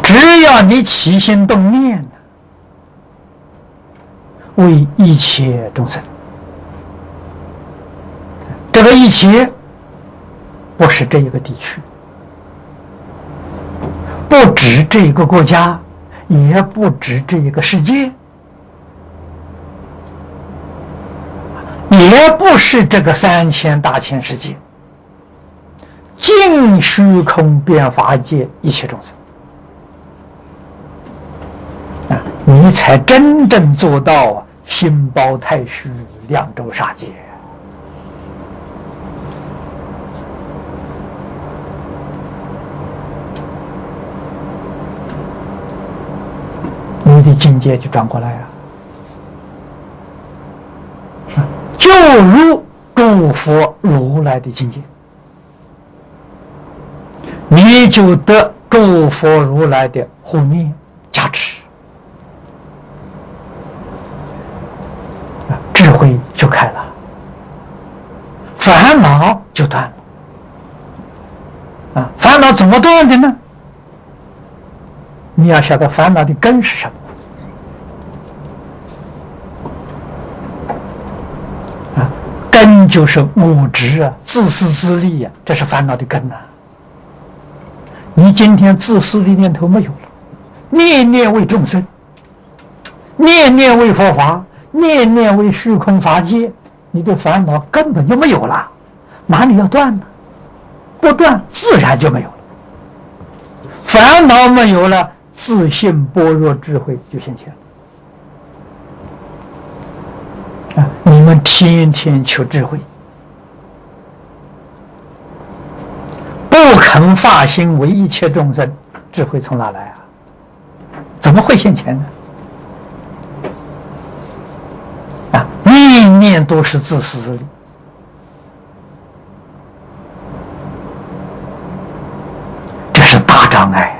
只要你起心动念，为一切众生，这个一切不是这一个地区，不止这一个国家，也不止这一个世界，也不是这个3000大千世界，尽虚空遍法界一切众生啊，你才真正做到心包太虚，量周杀界。你的境界就转过来就如诸佛如来的境界，你就得诸佛如来的护念加持，智慧就开了，烦恼就断了。烦恼怎么断的呢？你要晓得烦恼的根是什么。根就是我执自私自利这是烦恼的根你今天自私的念头没有了，念念为众生，念念为佛法，念念为虚空法界，你的烦恼根本就没有了，哪里要断呢？不断自然就没有了。烦恼没有了，自信般若智慧就现前了。你们天天求智慧，不肯发心为一切众生，智慧从哪来怎么会现前呢？念念都是自私自利，这是大障碍